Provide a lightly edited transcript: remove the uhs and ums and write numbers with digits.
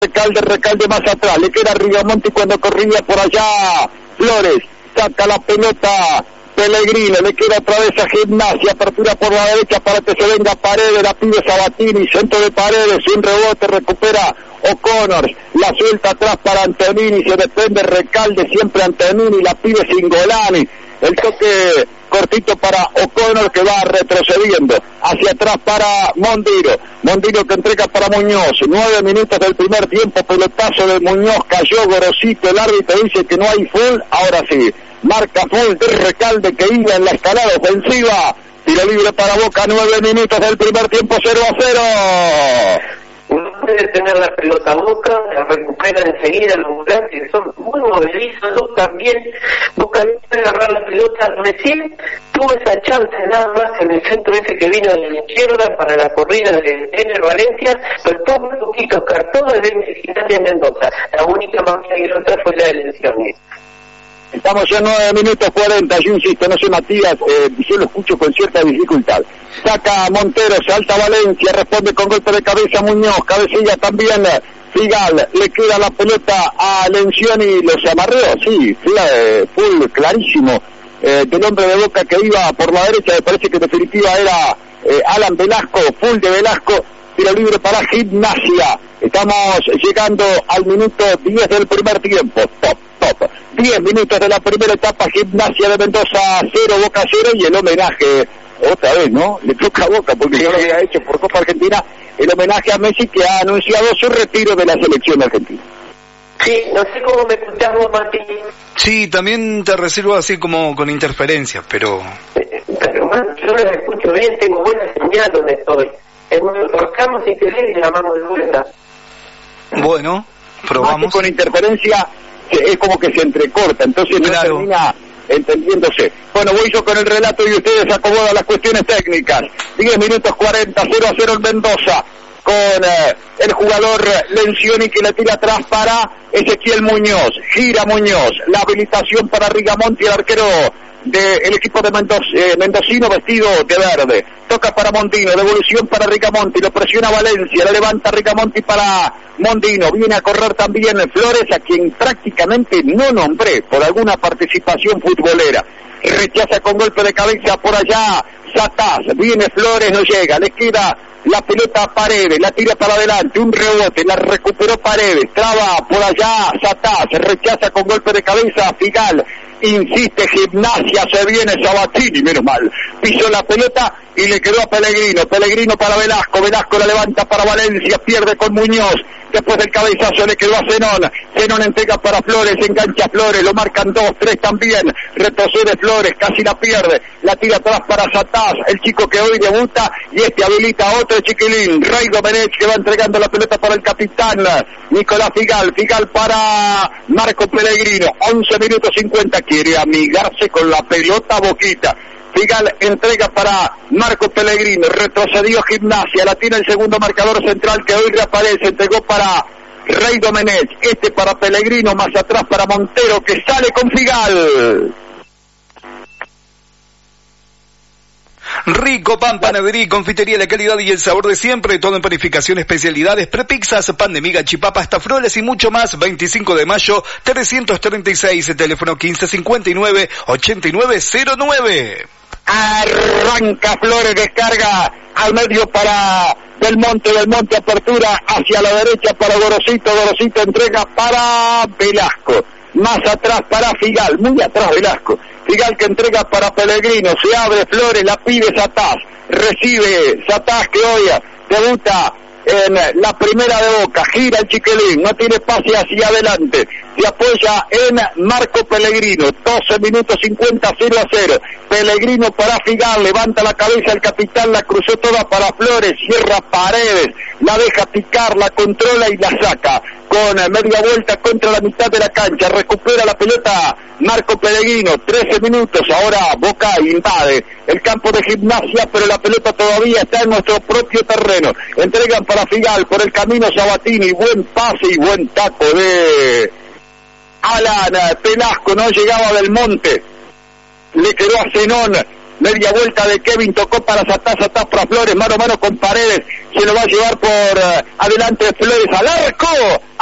Recalde más atrás, le queda Rigamonti cuando corría por allá, Flores, saca la pelota, Pellegrino, le queda otra vez a Gimnasia, apertura por la derecha para que se venga Paredes, la pide Sabatini, centro de Paredes, sin rebote, recupera O'Connor, la suelta atrás para Antonini, se desprende Recalde, siempre Antonini, la pide Singolani, el toque cortito para O'Connor que va retrocediendo, hacia atrás para Mondino que entrega para Muñoz, 9 minutos del primer tiempo, pelotazo de Muñoz, cayó Gorosito, el árbitro dice que no hay full, ahora sí, marca full de Recalde que iba en la escalada ofensiva, tiro libre para Boca, 9 minutos del primer tiempo, 0-0. Uno puede tener la pelota Boca, la recupera enseguida los volantes, son muy movilizos, también Boca no puede agarrar la pelota, recién tuvo esa chance nada más en el centro ese que vino de la izquierda para la corrida de Ener Valencia, pero todo muy poquito, cartón de Gimnasia Mendoza, la única manera que otra fue la elección. Estamos ya en 9 minutos 40, yo insisto, no sé Matías, yo lo escucho con cierta dificultad. Saca Montero, salta Valencia, responde con golpe de cabeza Muñoz, cabecilla también Figal, le queda la pelota a Lencioni, los amarreó, sí, full clarísimo, del hombre de Boca que iba por la derecha, me parece que en definitiva era Alan Velasco, full de Velasco, tiro libre para Gimnasia. Estamos llegando al minuto 10 del primer tiempo, top. 10 minutos de la primera etapa, Gimnasia de Mendoza 0, Boca 0, y el homenaje, otra vez, ¿no? Le toca a Boca, porque yo lo había hecho por Copa Argentina, el homenaje a Messi que ha anunciado su retiro de la selección argentina. Sí, no sé cómo me escuchás vos, Martín. Sí, también te recibo así como con interferencias, pero... Pero man, yo no la escucho bien, tengo buena señal donde estoy. Nos cortamos y querés y llamamos de vuelta. Bueno, probamos. Más que con interferencia es como que se entrecorta, entonces no termina entendiéndose. Bueno, voy yo con el relato y ustedes acomodan las cuestiones técnicas. 10 minutos 40, 0-0 en Mendoza, con el jugador Lencioni que le tira atrás para Ezequiel Muñoz, gira Muñoz, la habilitación para Rigamonti, el arquero del equipo de mendocino vestido de verde, toca para Mondino, devolución para Rigamonti, lo presiona Valencia, le levanta Rigamonti para Mondino, viene a correr también Flores, a quien prácticamente no nombré por alguna participación futbolera, rechaza con golpe de cabeza por allá Sataz, viene Flores, no llega, le queda la pelota a Paredes, la tira para adelante, un rebote, la recuperó Paredes, traba por allá Sataz, rechaza con golpe de cabeza a Figal, insiste Gimnasia, se viene Sabatini, menos mal, pisó la pelota y le quedó a Pellegrino para Velasco la levanta para Valencia, pierde con Muñoz, después del cabezazo le quedó a Zenón entrega para Flores, engancha Flores, lo marcan 2-3 también, retrocede Flores, casi la pierde, la tira atrás para Sataz, el chico que hoy debuta, y habilita a otro chiquilín, Rey Domenech que va entregando la pelota para el capitán Nicolás Figal para Marco Pellegrino, 11 minutos 50, quiere amigarse con la pelota Boquita. Figal entrega para Marco Pellegrino, retrocedió Gimnasia, la tiene el segundo marcador central que hoy reaparece, entregó para Rey Domenech, para Pellegrino, más atrás para Montero que sale con Figal. Rico Pan, Panadería y Confitería, la calidad y el sabor de siempre, todo en panificación, especialidades, prepizzas, pan de miga, chipapa, estafroles y mucho más. 25 de mayo, 336, teléfono 1559-8909. Arranca Flores, descarga al medio para Del Monte apertura hacia la derecha para Gorosito entrega para Velasco, más atrás para Figal, muy atrás Velasco, Figal que entrega para Pellegrino, se abre Flores, la pide Sataz, recibe Sataz que hoy debuta en la primera de Boca, gira el chiquilín, no tiene pase hacia adelante, se apoya en Marco Pellegrino, 12 minutos 50, 0-0, Pellegrino para Figal, levanta la cabeza el capitán, la cruzó toda para Flores, cierra Paredes, la deja picar, la controla y la saca, con media vuelta contra la mitad de la cancha, recupera la pelota Marco Pellegrino, 13 minutos, ahora Boca invade el campo de Gimnasia, pero la pelota todavía está en nuestro propio terreno, entregan para Figal, por el camino Sabatini, buen pase y buen taco de Alan Velasco, no llegaba Del Monte, le quedó a Zenón, media vuelta de Kevin, tocó para Satá para Flores, mano a mano con Paredes, se lo va a llevar por adelante Flores al arco.